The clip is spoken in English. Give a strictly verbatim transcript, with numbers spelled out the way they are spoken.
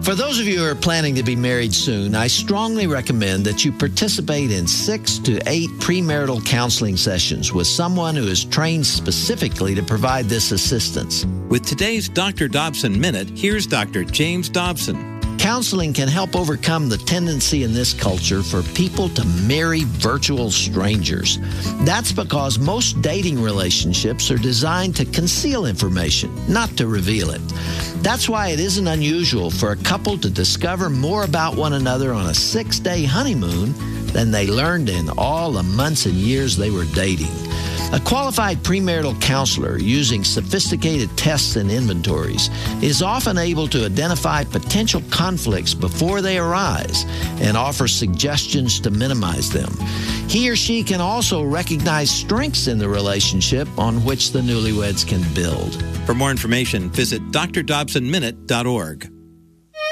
For those of you who are planning to be married soon, I strongly recommend that you participate in six to eight premarital counseling sessions with someone who is trained specifically to provide this assistance. With today's Doctor Dobson Minute, here's Doctor James Dobson. Counseling can help overcome the tendency in this culture for people to marry virtual strangers. That's because most dating relationships are designed to conceal information, not to reveal it. That's why it isn't unusual for a couple to discover more about one another on a six-day honeymoon than they learned in all the months and years they were dating. A qualified premarital counselor using sophisticated tests and inventories is often able to identify potential conflicts before they arise and offer suggestions to minimize them. He or she can also recognize strengths in the relationship on which the newlyweds can build. For more information, visit D R Dobson Minute dot org.